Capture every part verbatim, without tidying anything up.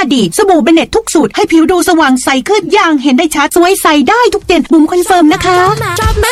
ดีสบู่เบเนตทุกสูตรให้ผิวดูสว่างใสขึ้นอย่างเห็นได้ชัดสวยใสได้ทุกเย็นบุ๋มคอนเฟิร์มนะคะจอบมา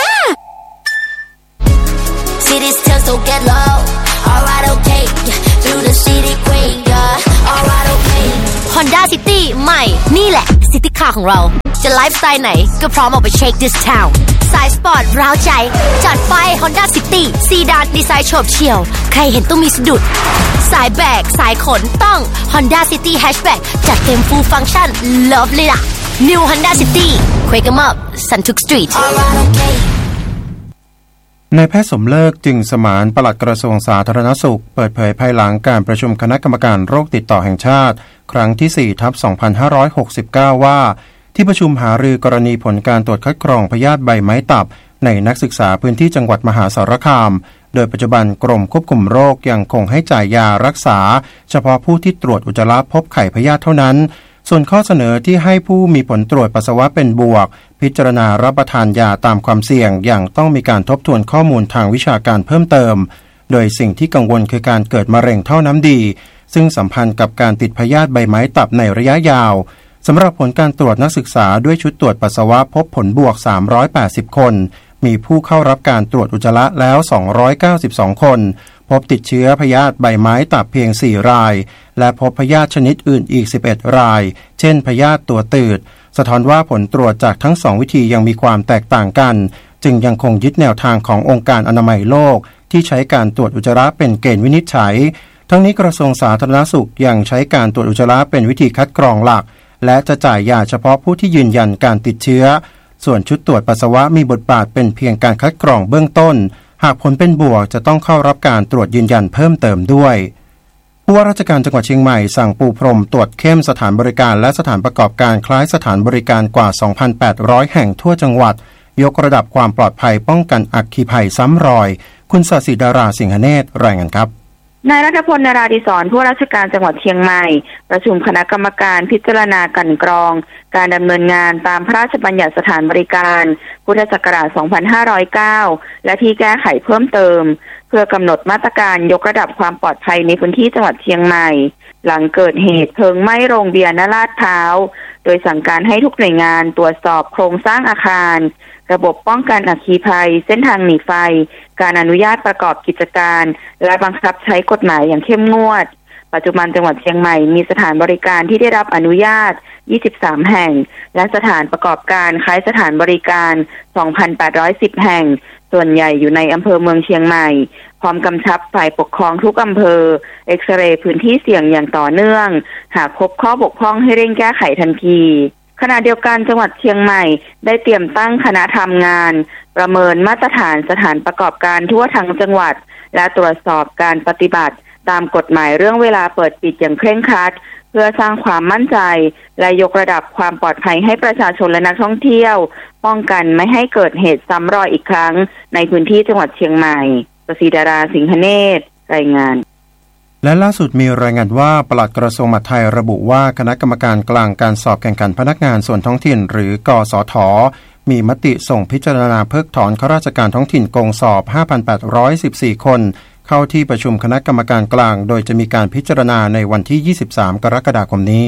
Cities tell so get low alright okay through the city queen yeah alright okay Honda City ใหม่นี่แหละ City Car ของเราจะไลฟ์สไตล์ไหนก็พร้อมออกไปเช็ค this town สายสปอร์ตร้าวใจจัดไป Honda City ซีดานดีไซน์โฉบเฉี่ยวใครเห็นต้องมีสะดุดสายแบกสายขนต้อง Honda City Hatchback จัดเต็ม full function love เลยล่ะ New Honda City Quake 'em up Suntuk Street alright okay นายแพทย์สมเลิกจึงสมานปลัดกระทรวงสาธารณสุขเปิดเผยภายหลังการประชุมคณะกรรมการโรคติดต่อแห่งชาติครั้งที่ สี่ทับสองพันห้าร้อยหกสิบเก้า ว่าที่ประชุมหารือกรณีผลการตรวจคัดกรองพยาธิใบไม้ตับในนักศึกษาพื้นที่จังหวัดมหาสารคามโดยปัจจุบันกรมควบคุมโรคยังคงให้จ่ายยารักษาเฉพาะผู้ที่ตรวจอุจจาระพบไข้พยาธิเท่านั้นส่วนข้อเสนอที่ให้ผู้มีผลตรวจปัสสาวะเป็นบวกพิจารณารับประทานยาตามความเสี่ยงอย่างต้องมีการทบทวนข้อมูลทางวิชาการเพิ่มเติมโดยสิ่งที่กังวลคือการเกิดมะเร็งท่อน้ำดีซึ่งสัมพันธ์กับการติดพยาธิใบไม้ตับในระยะยาวสำหรับผลการตรวจนักศึกษาด้วยชุดตรวจปัสสาวะพบผลบวกสามร้อยแปดสิบคนมีผู้เข้ารับการตรวจอุจจาระแล้วสองร้อยเก้าสิบสองคนพบติดเชื้อพยาธิใบไม้ตับเพียงสี่รายและพบพยาธิชนิดอื่นอีกสิบเอ็ดรายเช่นพยาธิตัวตืดสะท้อนว่าผลตรวจจากทั้งสองวิธียังมีความแตกต่างกันจึงยังคงยึดแนวทางขององค์การอนามัยโลกที่ใช้การตรวจอุจจาระเป็นเกณฑ์วินิจฉัยทั้งนี้กระทรวงสาธารณสุขยังใช้การตรวจอุจจาระเป็นวิธีคัดกรองหลักและจะจ่ายยาเฉพาะผู้ที่ยืนยันการติดเชื้อส่วนชุดตรวจปัสสาวะมีบทบาทเป็นเพียงการคัดกรองเบื้องต้นหากผลเป็นบวกจะต้องเข้ารับการตรวจยืนยันเพิ่มเติมด้วยผู้ว่าราชการจังหวัดเชียงใหม่สั่งปูพรมตรวจเข้มสถานบริการและสถานประกอบการคล้ายสถานบริการกว่า สองพันแปดร้อย แห่งทั่วจังหวัดยกระดับความปลอดภัยป้องกันอัคคีภัยซ้ำรอยคุณศศิดาราสิงหเนตรรายงานครับนายรัฐพล นราธิศรผู้ว่าราชการจังหวัดเชียงใหม่ประชุมคณะกรรมการพิจารณากันกรองการดำเนินงานตามพระราชบัญญัติสถานบริการพุทธศักราช สองพันห้าร้อยเก้า และที่แก้ไขเพิ่มเติมเพื่อกำหนดมาตรการยกระดับความปลอดภัยในพื้นที่จังหวัดเชียงใหม่หลังเกิดเหตุเพลิงไหม้โรงเบียร์ณลาดพร้าวโดยสั่งการให้ทุกหน่วยงานตรวจสอบโครงสร้างอาคารระบบป้องกันอัคคีภัยเส้นทางหนีไฟการอนุญาตประกอบกิจการและบังคับใช้กฎหมายอย่างเข้มงวดปัจจุบันจังหวัดเชียงใหม่มีสถานบริการที่ได้รับอนุญาตยี่สิบสามแห่งและสถานประกอบการคล้ายสถานบริการ สองพันแปดร้อยสิบ แห่งส่วนใหญ่อยู่ในอำเภอเมืองเชียงใหม่พร้อมกำชับฝ่ายปกครองทุกอำเภอเอ็กซเรย์พื้นที่เสี่ยงอย่างต่อเนื่องหากพบข้อบกพร่องให้เร่งแก้ไขทันทีขณะเดียวกันจังหวัดเชียงใหม่ได้เตรียมตั้งคณะทำงานประเมินมาตรฐานสถานประกอบการทั่วทั้งจังหวัดและตรวจสอบการปฏิบัติตามกฎหมายเรื่องเวลาเปิดปิดอย่างเคร่งครัดเพื่อสร้างความมั่นใจและยกระดับความปลอดภัยให้ประชาชนและนักท่องเที่ยวป้องกันไม่ให้เกิดเหตุซ้ำรอยอีกครั้งในพื้นที่จังหวัดเชียงใหม่ศศิดาราสิงหเนตรรายงานและล่าสุดมีรายงานว่าปลัดกระทรวงมหาดไทยระบุว่าคณะกรรมการกลางการสอบแข่งขันพนักงานส่วนท้องถิ่นหรือกสท.มีมติส่งพิจารณาเพิกถอนข้าราชการท้องถิ่นโกงสอบ ห้าพันแปดร้อยสิบสี่ คนเข้าที่ประชุมคณะกรรมการกลางโดยจะมีการพิจารณาในวันที่ยี่สิบสามกรกฎาคมนี้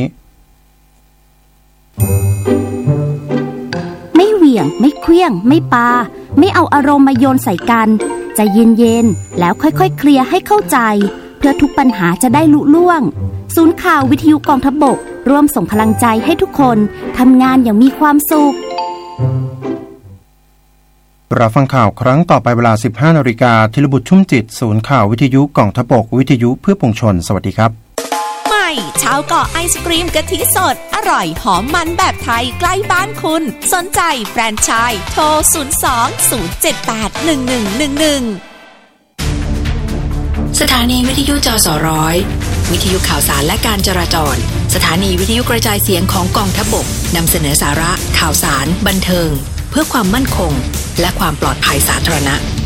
ไม่เหวี่ยงไม่เคลี้ยงไม่ปาไม่เอาอารมณ์มาโยนใส่กันใจเย็นๆแล้วค่อยๆเคลียร์ให้เข้าใจเพื่อทุกปัญหาจะได้ลุล่วงศูนย์ข่าววิทยุกองทัพบกร่วมส่งพลังใจให้ทุกคนทำงานอย่างมีความสุขรับฟังข่าวครั้งต่อไปเวลา สิบห้านาฬิกา ธีรบุตรชุ่มจิตศูนย์ข่าววิทยุกองทัพบกวิทยุเพื่อปวงชนสวัสดีครับใหม่ชาวเกาะไอศกรีมกะทิสดอร่อยหอมมันแบบไทยใกล้บ้านคุณสนใจแฟรนไชส์โทรศูนย์ สอง ศูนย์ เจ็ด แปด หนึ่ง หนึ่ง หนึ่ง หนึ่งสถานีวิทยุจสร้อยวิทยุข่าวสารและการจราจรสถานีวิทยุกระจายเสียงของกองทัพบกนำเสนอสาระข่าวสารบันเทิงเพื่อความมั่นคงและความปลอดภัยสาธารณะ